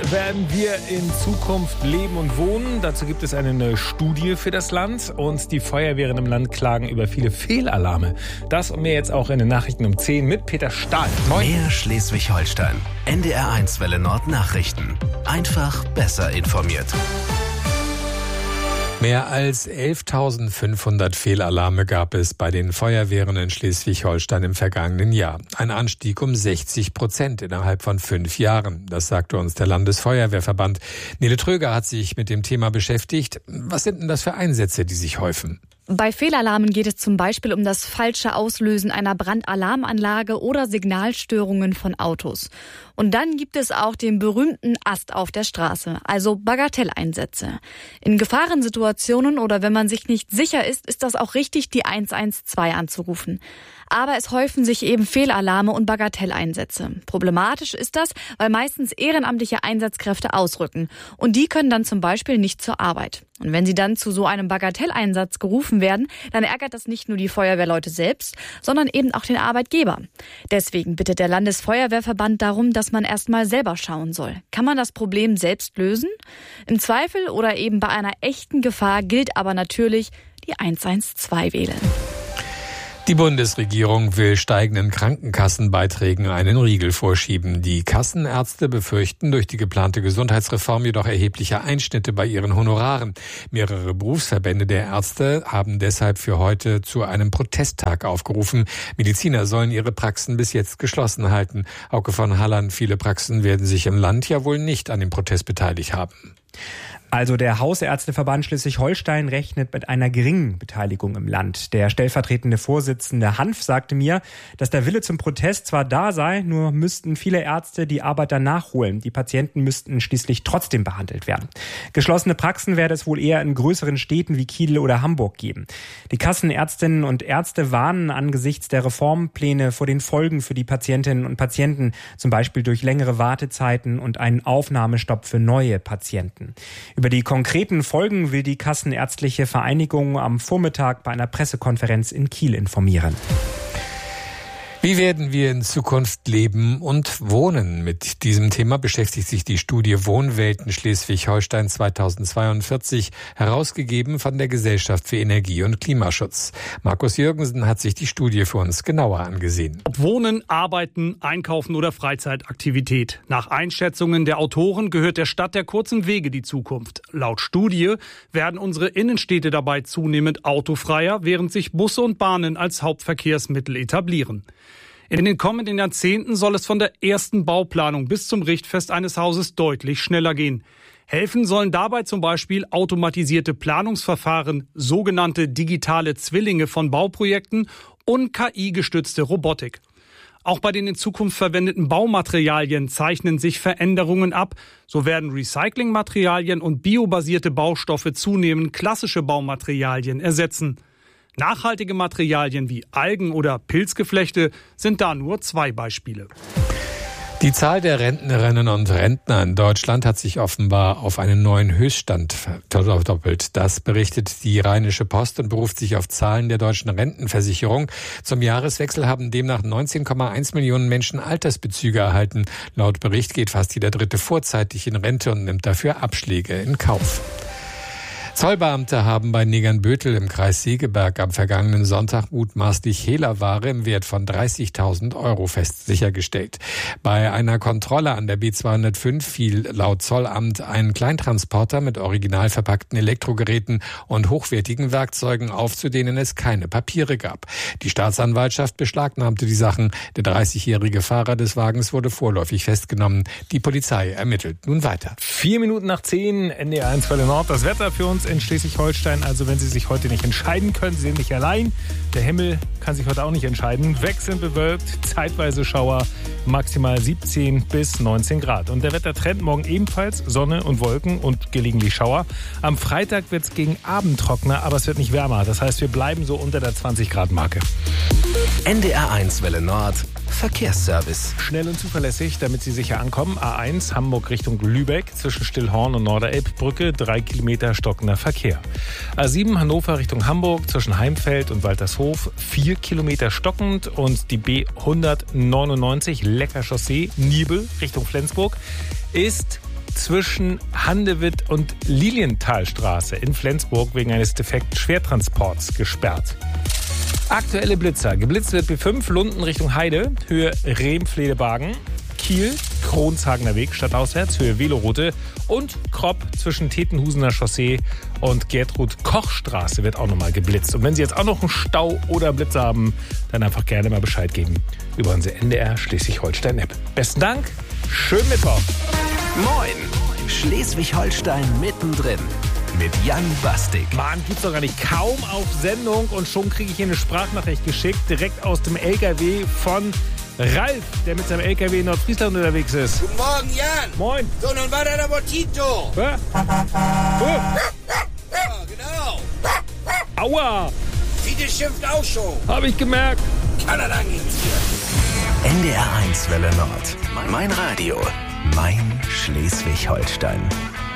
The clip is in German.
werden wir in Zukunft leben und wohnen? Dazu gibt es eine neue Studie für das Land und die Feuerwehren im Land klagen über viele Fehlalarme. Das und mehr jetzt auch in den Nachrichten um 10 mit Peter Stahl. Moin. Mehr Schleswig-Holstein. NDR1 Welle Nord Nachrichten. Einfach besser informiert. Mehr als 11.500 Fehlalarme gab es bei den Feuerwehren in Schleswig-Holstein im vergangenen Jahr. Ein Anstieg um 60% innerhalb von 5 Jahren. Das sagte uns der Landesfeuerwehrverband. Nele Tröger hat sich mit dem Thema beschäftigt. Was sind denn das für Einsätze, die sich häufen? Bei Fehlalarmen geht es zum Beispiel um das falsche Auslösen einer Brandalarmanlage oder Signalstörungen von Autos. Und dann gibt es auch den berühmten Ast auf der Straße, also Bagatelleinsätze. In Gefahrensituationen oder wenn man sich nicht sicher ist, ist das auch richtig, die 112 anzurufen. Aber es häufen sich eben Fehlalarme und Bagatelleinsätze. Problematisch ist das, weil meistens ehrenamtliche Einsatzkräfte ausrücken. Und die können dann zum Beispiel nicht zur Arbeit. Und wenn sie dann zu so einem Bagatelleinsatz gerufen werden, dann ärgert das nicht nur die Feuerwehrleute selbst, sondern eben auch den Arbeitgeber. Deswegen bittet der Landesfeuerwehrverband darum, dass man erstmal selber schauen soll. Kann man das Problem selbst lösen? Im Zweifel oder eben bei einer echten Gefahr gilt aber natürlich die 112 wählen. Die Bundesregierung will steigenden Krankenkassenbeiträgen einen Riegel vorschieben. Die Kassenärzte befürchten durch die geplante Gesundheitsreform jedoch erhebliche Einschnitte bei ihren Honoraren. Mehrere Berufsverbände der Ärzte haben deshalb für heute zu einem Protesttag aufgerufen. Mediziner sollen ihre Praxen bis jetzt geschlossen halten. Hauke von Halland, viele Praxen werden sich im Land ja wohl nicht an dem Protest beteiligt haben. Also der Hausärzteverband Schleswig-Holstein rechnet mit einer geringen Beteiligung im Land. Der stellvertretende Vorsitzende Hanf sagte mir, dass der Wille zum Protest zwar da sei, nur müssten viele Ärzte die Arbeit dann nachholen. Die Patienten müssten schließlich trotzdem behandelt werden. Geschlossene Praxen werde es wohl eher in größeren Städten wie Kiel oder Hamburg geben. Die Kassenärztinnen und Ärzte warnen angesichts der Reformpläne vor den Folgen für die Patientinnen und Patienten, zum Beispiel durch längere Wartezeiten und einen Aufnahmestopp für neue Patienten. Über die konkreten Folgen will die Kassenärztliche Vereinigung am Vormittag bei einer Pressekonferenz in Kiel informieren. Wie werden wir in Zukunft leben und wohnen? Mit diesem Thema beschäftigt sich die Studie Wohnwelten Schleswig-Holstein 2042, herausgegeben von der Gesellschaft für Energie- und Klimaschutz. Markus Jürgensen hat sich die Studie für uns genauer angesehen. Ob Wohnen, Arbeiten, Einkaufen oder Freizeitaktivität. Nach Einschätzungen der Autoren gehört der Stadt der kurzen Wege die Zukunft. Laut Studie werden unsere Innenstädte dabei zunehmend autofreier, während sich Busse und Bahnen als Hauptverkehrsmittel etablieren. In den kommenden Jahrzehnten soll es von der ersten Bauplanung bis zum Richtfest eines Hauses deutlich schneller gehen. Helfen sollen dabei zum Beispiel automatisierte Planungsverfahren, sogenannte digitale Zwillinge von Bauprojekten und KI-gestützte Robotik. Auch bei den in Zukunft verwendeten Baumaterialien zeichnen sich Veränderungen ab. So werden Recyclingmaterialien und biobasierte Baustoffe zunehmend klassische Baumaterialien ersetzen. Nachhaltige Materialien wie Algen- oder Pilzgeflechte sind da nur 2 Beispiele. Die Zahl der Rentnerinnen und Rentner in Deutschland hat sich offenbar auf einen neuen Höchststand verdoppelt. Das berichtet die Rheinische Post und beruft sich auf Zahlen der deutschen Rentenversicherung. Zum Jahreswechsel haben demnach 19,1 Millionen Menschen Altersbezüge erhalten. Laut Bericht geht fast jeder Dritte vorzeitig in Rente und nimmt dafür Abschläge in Kauf. Zollbeamte haben bei Negernbötel im Kreis Segeberg am vergangenen Sonntag mutmaßlich Hehlerware im Wert von 30.000 € sichergestellt. Bei einer Kontrolle an der B205 fiel laut Zollamt ein Kleintransporter mit original verpackten Elektrogeräten und hochwertigen Werkzeugen auf, zu denen es keine Papiere gab. Die Staatsanwaltschaft beschlagnahmte die Sachen. Der 30-jährige Fahrer des Wagens wurde vorläufig festgenommen. Die Polizei ermittelt nun weiter. 4 Minuten nach 10, NDR1 Welle Nord. Das Wetter für uns in Schleswig-Holstein. Also wenn Sie sich heute nicht entscheiden können, Sie sind nicht allein. Der Himmel kann sich heute auch nicht entscheiden. Wechselnd bewölkt, zeitweise Schauer, maximal 17 bis 19 Grad. Und der Wettertrend morgen ebenfalls Sonne und Wolken und gelegentlich Schauer. Am Freitag wird es gegen Abend trockener, aber es wird nicht wärmer. Das heißt, wir bleiben so unter der 20-Grad-Marke. NDR1 Welle Nord Verkehrsservice. Schnell und zuverlässig, damit Sie sicher ankommen. A1 Hamburg Richtung Lübeck zwischen Stillhorn und Norderelbbrücke 3 Kilometer stockender Verkehr. A7 Hannover Richtung Hamburg zwischen Heimfeld und Waltershof 4 Kilometer stockend und die B199 Lecker Chaussee Nibel Richtung Flensburg ist zwischen Handewitt und Lilienthalstraße in Flensburg wegen eines defekten Schwertransports gesperrt. Aktuelle Blitzer. Geblitzt wird B5 Lunden Richtung Heide, Höhe Rehm-Fledebagen. Kiel, Kronshagener Weg stadtauswärts, Höhe Veloroute und Kropp zwischen Tetenhusener Chaussee und Gertrud-Koch-Straße wird auch nochmal geblitzt. Und wenn Sie jetzt auch noch einen Stau oder Blitz haben, dann einfach gerne mal Bescheid geben über unsere NDR Schleswig-Holstein-App. Besten Dank, schönen Mittwoch. Moin, Schleswig-Holstein mittendrin mit Jan Bastik. Mann, gibt's doch gar nicht. Kaum auf Sendung und schon kriege ich hier eine Sprachnachricht geschickt, direkt aus dem LKW von Ralf, der mit seinem LKW in Nordfriesland unterwegs ist. Guten Morgen, Jan. Moin. So, dann war da der Motito. Ja, genau. Aua, Fiete schimpft auch schon. habe ich gemerkt. Kann er dann gegen NDR 1 Welle Nord. Mein Radio. Mein Schleswig-Holstein.